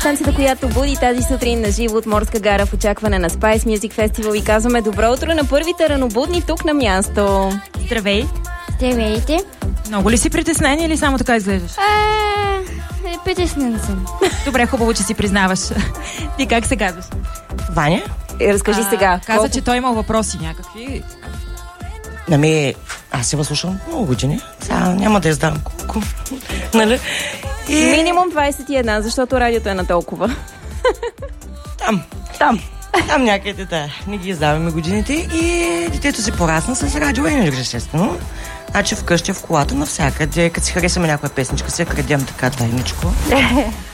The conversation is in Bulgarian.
Станцията, която буди тази сутрин на живо от Морска гара в очакване на Spice Music Festival и казваме добро утро на първите ранобудни тук на място. Здравей! Здравейте! Много ли си притеснен или само така изглеждаш? Притеснен съм. Добре, хубаво, че си признаваш. Ти как се казваш? Ваня? Разкажи сега. Каза, че той има въпроси някакви. Аз се възслушам много години. Сега няма да издам колко. Нали? Минимум 21, защото радиото е на толкова. Там някъде, да. Не ги издаваме годините и детето си порасна с радио Енерджи, естествено. Значи вкъщи, в колата, навсякъде. Като си харесаме някоя песничка, се крадем така тайничко.